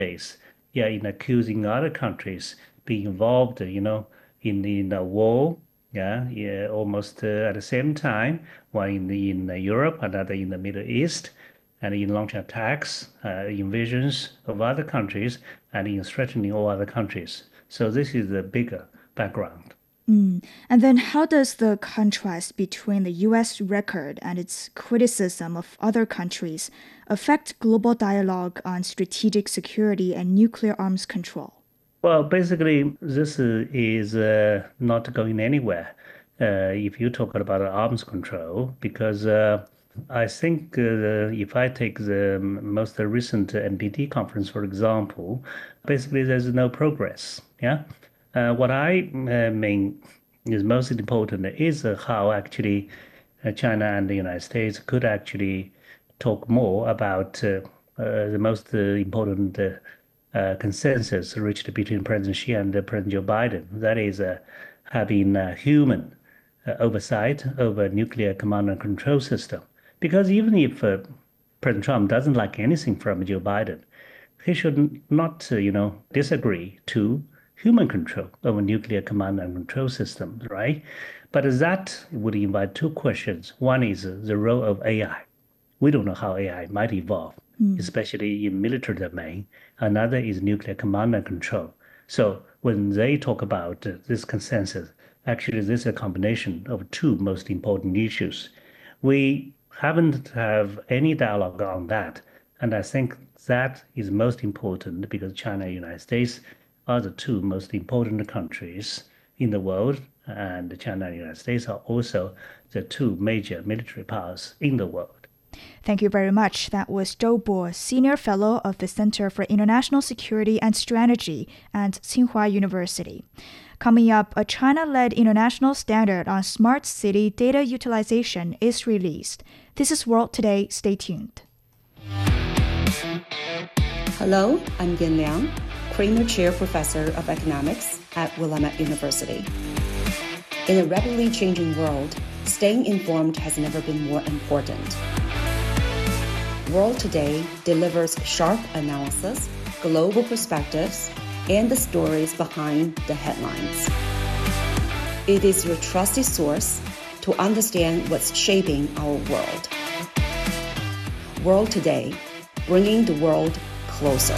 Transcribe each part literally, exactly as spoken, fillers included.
days, yeah, in accusing other countries being involved, you know, in the, in the war, yeah, yeah, almost uh, at the same time, one in the, in uh, Europe, another in the Middle East, and in launching attacks, uh, invasions of other countries, and in threatening all other countries. So this is the bigger background. Mm. And then how does the contrast between the U S record and its criticism of other countries affect global dialogue on strategic security and nuclear arms control? Well, basically, this uh, is uh, not going anywhere uh, if you talk about arms control, because uh, I think uh, if I take the most recent N P T conference, for example, basically there's no progress. Yeah. Uh, what I uh, mean is most important is uh, how actually uh, China and the United States could actually talk more about uh, uh, the most uh, important uh, uh, consensus reached between President Xi and uh, President Joe Biden. That is uh, having uh, human uh, oversight over nuclear command and control system. Because even if uh, President Trump doesn't like anything from Joe Biden, he should not, uh, you know, disagree to human control over nuclear command and control systems, right? But that would invite two questions. One is uh, the role of A I. We don't know how A I might evolve, Mm. especially in military domain. Another is nuclear command and control. So when they talk about uh, this consensus, actually this is a combination of two most important issues. We haven't have any dialogue on that, and I think that is most important because China and the United States are the two most important countries in the world, and China and the United States are also the two major military powers in the world. Thank you very much. That was Zhou Bo, Senior Fellow of the Center for International Security and Strategy at Tsinghua University. Coming up, a China-led international standard on smart city data utilization is released. This is World Today. Stay tuned. Hello, I'm Yin Liang, Kramer Chair Professor of Economics at Willamette University. In a rapidly changing world, staying informed has never been more important. World Today delivers sharp analysis, global perspectives, and the stories behind the headlines. It is your trusted source to understand what's shaping our world. World Today, bringing the world closer.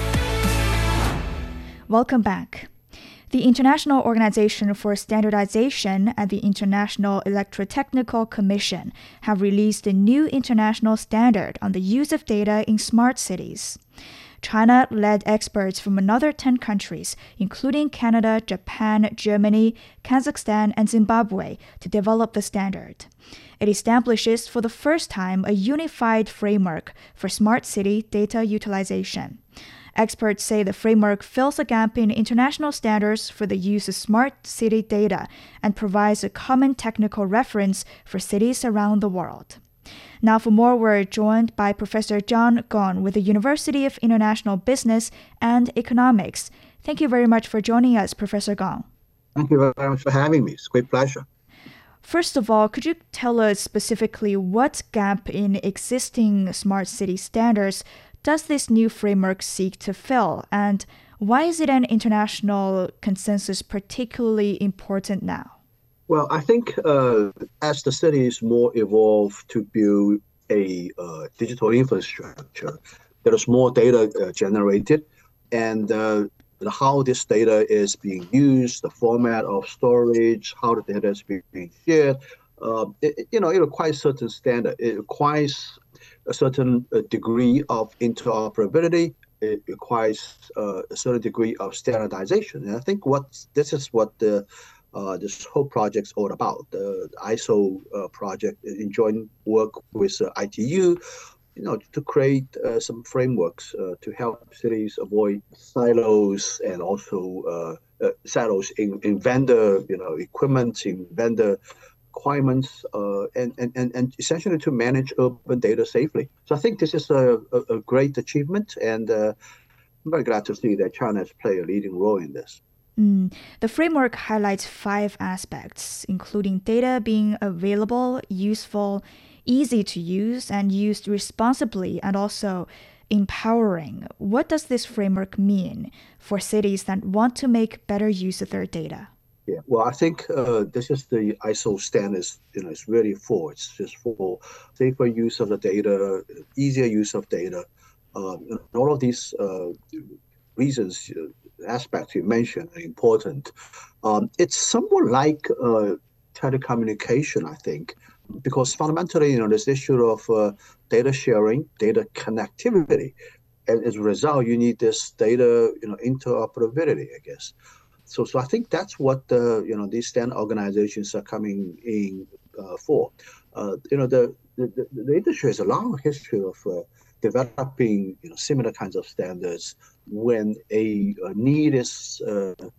Welcome back. The International Organization for Standardization and the International Electrotechnical Commission have released a new international standard on the use of data in smart cities. China led experts from another ten countries, including Canada, Japan, Germany, Kazakhstan, and Zimbabwe, to develop the standard. It establishes for the first time a unified framework for smart city data utilization. Experts say the framework fills a gap in international standards for the use of smart city data and provides a common technical reference for cities around the world. Now for more, we're joined by Professor John Gong with the University of International Business and Economics. Thank you very much for joining us, Professor Gong. Thank you very much for having me. It's a great pleasure. First of all, could you tell us specifically what gap in existing smart city standards does this new framework seek to fill, and why is it an international consensus particularly important now? Well, I think uh, as the cities more evolve to build a uh, digital infrastructure, there is more data uh, generated, and uh, how this data is being used, the format of storage, how the data is being shared, uh, it, you know, it requires certain standard. It requires a certain uh, degree of interoperability. It requires uh, a certain degree of standardization. And I think what this is what the uh, this whole project's all about. The I S O uh, project in joint work with uh, I T U, you know, to create uh, some frameworks uh, to help cities avoid silos and also uh, uh, silos in, in vendor, you know, equipment, in vendor requirements, uh, and, and, and, and essentially to manage urban data safely. So I think this is a, a, a great achievement, and uh, I'm very glad to see that China has played a leading role in this. Mm. The framework highlights five aspects, including data being available, useful, easy to use, and used responsibly, and also empowering. What does this framework mean for cities that want to make better use of their data? Yeah, well, I think uh, this is the I S O standards, you know, it's really for, it's just for safer use of the data, easier use of data. Um, and all of these uh, reasons, uh, aspects you mentioned are important. Um, it's somewhat like uh, telecommunication, I think, because fundamentally, you know, this issue of uh, data sharing, data connectivity, and as a result, you need this data, you know, interoperability, I guess. So, so I think that's what the you know these standard organizations are coming in uh, for. Uh, you know, the, the the industry has a long history of uh, developing you know similar kinds of standards when a, a need is uh, uh,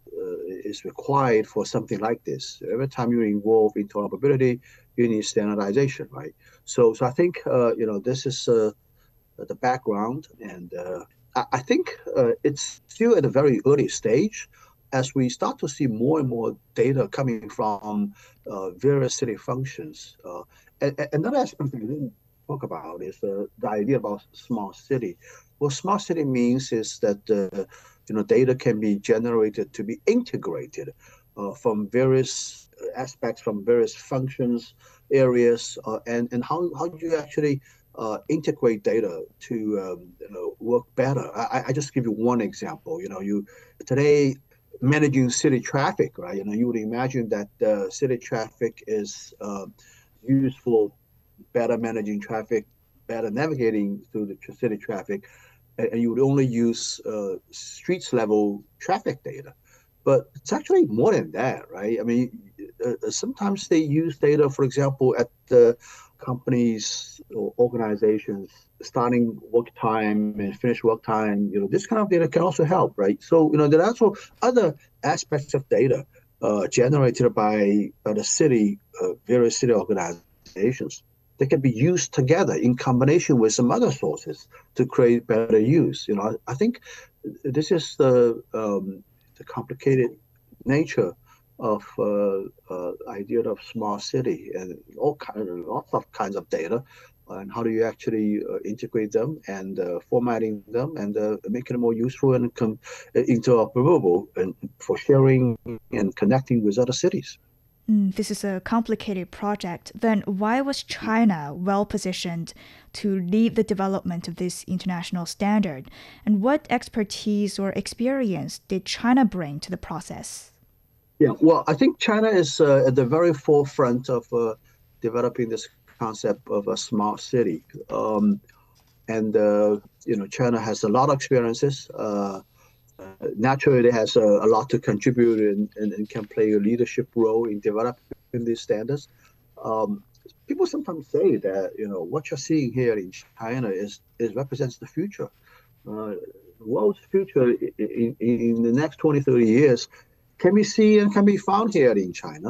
is required for something like this. Every time you involve interoperability, you need standardization, right? So, so I think uh, you know this is uh, the background, and uh, I, I think uh, it's still at a very early stage. As we start to see more and more data coming from uh, various city functions. Uh, and, and another aspect that we didn't talk about is uh, the idea about smart city. What smart city means is that uh, you know data can be generated to be integrated uh, from various aspects, from various functions, areas, uh, and and how how do you actually uh, integrate data to um, you know, work better? I, I just give you one example. You know, you today. Managing city traffic, right? You know, you would imagine that uh, city traffic is uh, used for better managing traffic, better navigating through the city traffic, and, and you would only use uh, streets level traffic data. But it's actually more than that, right? I mean, uh, sometimes they use data, for example, at the companies or organizations starting work time and finish work time. You know, this kind of data can also help, right? So, you know, there are also other aspects of data uh, generated by, by the city, uh, various city organizations that can be used together in combination with some other sources to create better use. You know, I think this is the um, the complicated nature of uh, uh, idea of smart city and all kind of lots of kinds of data, and how do you actually uh, integrate them and uh, formatting them and uh, making them more useful and com- interoperable and for sharing and connecting with other cities. Mm, this is a complicated project. Then why was China well positioned to lead the development of this international standard? And what expertise or experience did China bring to the process? Yeah, well, I think China is uh, at the very forefront of uh, developing this concept of a smart city. Um, and, uh, you know, China has a lot of experiences. Uh, Uh, naturally, it has a, a lot to contribute and, and, and can play a leadership role in developing these standards. Um, people sometimes say that you know what you're seeing here in China is is represents the future. Uh, the world's future in, in, in the next twenty, thirty years can be seen and can be found here in China.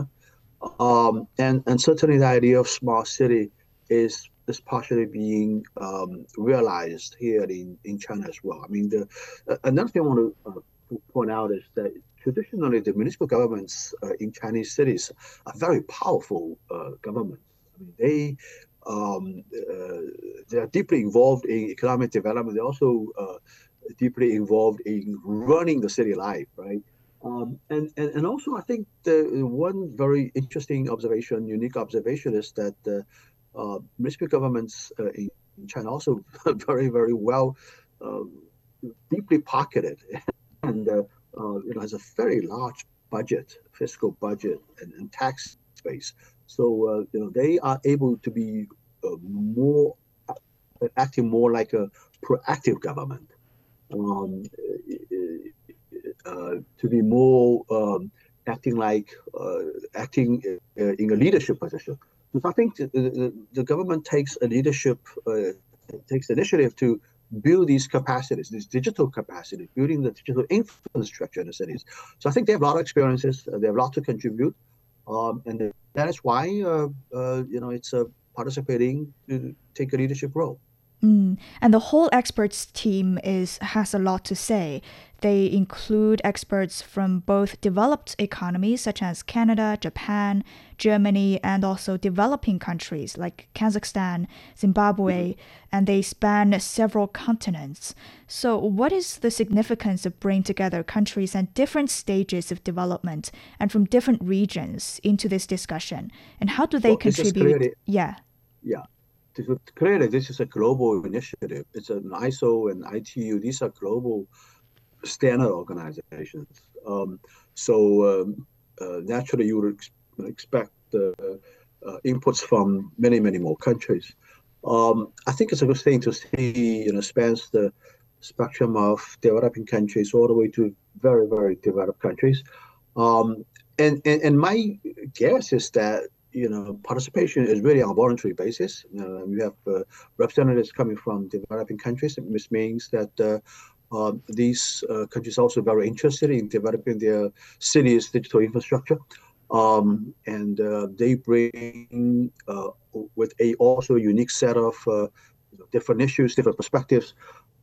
Um, and and certainly the idea of smart city is is partially being um, realized here in, in China as well. I mean, the uh, another thing I want to uh, point out is that traditionally the municipal governments uh, in Chinese cities are very powerful uh, governments. I mean, they um, uh, they are deeply involved in economic development. They're also uh, deeply involved in running the city life, right? Um, and, and and also, I think the one very interesting observation, unique observation, is that uh, uh, municipal governments uh, in China also very very well, uh, deeply pocketed, and uh, uh, you know has a very large budget, fiscal budget, and, and tax base. So uh, you know they are able to be uh, more uh, acting more like a proactive government. Um, uh, to be more um, acting like uh, acting uh, in a leadership position. So I think the, the, the government takes a leadership, uh, takes the initiative to build these capacities, these digital capacities, building the digital infrastructure in the cities. So I think they have a lot of experiences. Uh, they have a lot to contribute, um, and that is why uh, uh, you know it's uh, participating to take a leadership role. Mm. And the whole experts team is has a lot to say. They include experts from both developed economies such as Canada, Japan, Germany, and also developing countries like Kazakhstan, Zimbabwe, mm-hmm. and they span several continents. So what is the significance of bringing together countries at different stages of development and from different regions into this discussion? And how do they well, contribute? Clearly, yeah. Yeah. Clearly, this is a global initiative. It's an I S O and I T U. These are global standard organizations. Um, so um, uh, naturally, you would ex- expect uh, uh, inputs from many, many more countries. Um, I think it's a good thing to see, you know, spans the spectrum of developing countries all the way to very, very developed countries. Um, and, and and my guess is that, you know, participation is really on a voluntary basis. Uh, you have uh, representatives coming from developing countries, which means that uh, uh, these uh, countries are also very interested in developing their cities' digital infrastructure. Um, and uh, they bring uh, with a also unique set of uh, different issues, different perspectives.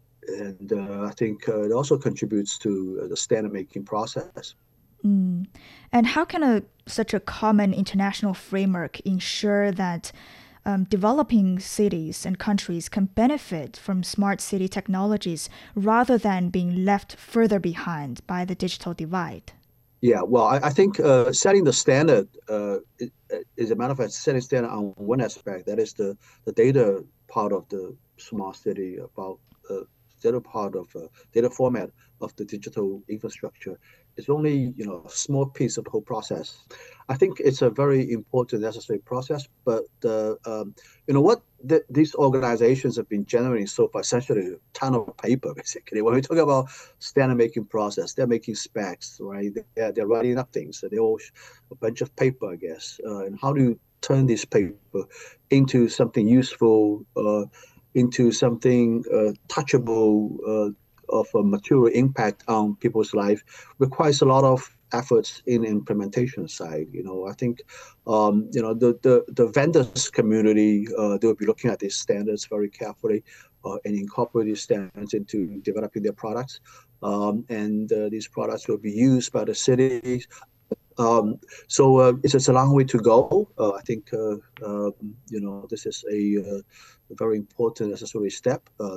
And uh, I think uh, it also contributes to uh, the standard making process. Mm. And how can a such a common international framework ensure that um, developing cities and countries can benefit from smart city technologies rather than being left further behind by the digital divide? Yeah, well, I, I think uh, setting the standard uh, is a matter of fact, setting standard on one aspect, that is the, the data part of the smart city, about uh, data part of uh, data format of the digital infrastructure. It's only, you know, a small piece of the whole process. I think it's a very important, necessary process. But uh, um, you know what the, these organizations have been generating so far, essentially a ton of paper, basically. When we talk about standard making process, they're making specs, right? They're, they're writing up things. So they all a bunch of paper, I guess. Uh, and how do you turn this paper into something useful, uh, into something uh, touchable, uh, of a material impact on people's life, requires a lot of efforts in implementation side. You know, I think, um, you know, the, the, the vendors community, uh, they will be looking at these standards very carefully uh, and incorporate these standards into developing their products. Um, and uh, these products will be used by the cities. Um, so uh, it's just a long way to go. Uh, I think, uh, uh, you know, this is a, uh, a very important necessary step uh,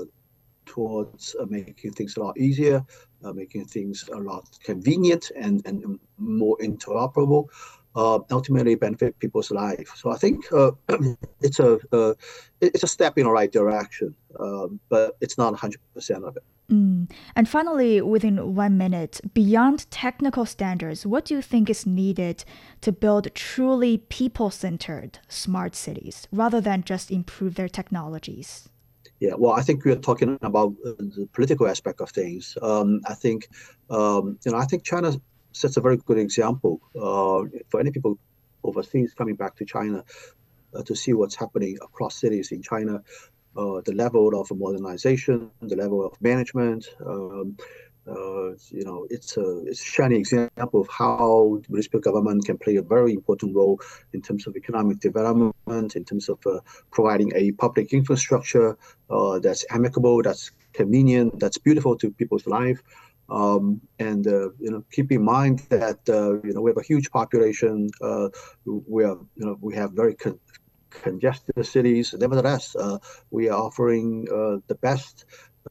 towards uh, making things a lot easier, uh, making things a lot convenient and, and more interoperable, uh, ultimately benefit people's life. So I think uh, it's a uh, it's a step in the right direction, uh, but it's not one hundred percent of it. Mm. And finally, within one minute, beyond technical standards, what do you think is needed to build truly people-centered smart cities rather than just improve their technologies? Yeah, well, I think we're talking about uh, the political aspect of things. Um, I think, um, you know, I think China sets a very good example uh, for any people overseas coming back to China uh, to see what's happening across cities in China, uh, the level of modernization, the level of management. Um, uh, you know, it's a, it's a shining example of how the municipal government can play a very important role in terms of economic development, in terms of uh, providing a public infrastructure uh, that's amicable, that's convenient, that's beautiful to people's life. Um, and, uh, you know, keep in mind that, uh, you know, we have a huge population. Uh, we are, you know, we have very con- congested cities. Nevertheless, uh, we are offering uh, the best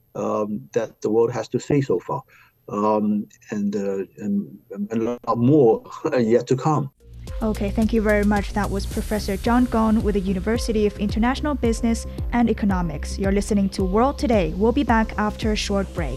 Um, that the world has to see so far, um, and, uh, and and a lot more yet to come. Okay, thank you very much. That was Professor John Gong with the University of International Business and Economics. You're listening to World Today. We'll be back after a short break.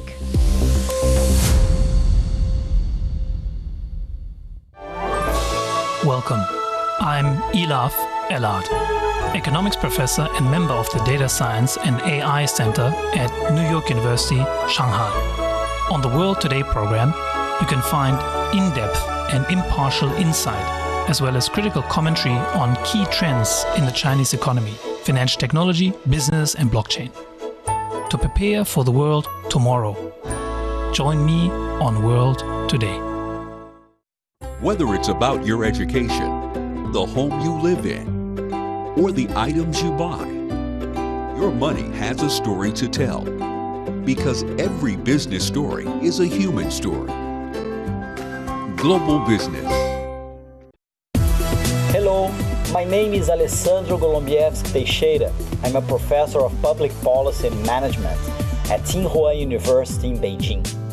Welcome. I'm Elaf Elad, economics professor and member of the Data Science and A I Center at New York University, Shanghai. On the World Today program, you can find in-depth and impartial insight, as well as critical commentary on key trends in the Chinese economy, financial technology, business, and blockchain. To prepare for the world tomorrow, join me on World Today. Whether it's about your education, the home you live in, or the items you buy, Your money has a story to tell. Because every business story is a human story. Global Business. Hello, my name is Alessandro Golombieski Teixeira. I'm a professor of public policy and management at Tsinghua University in Beijing.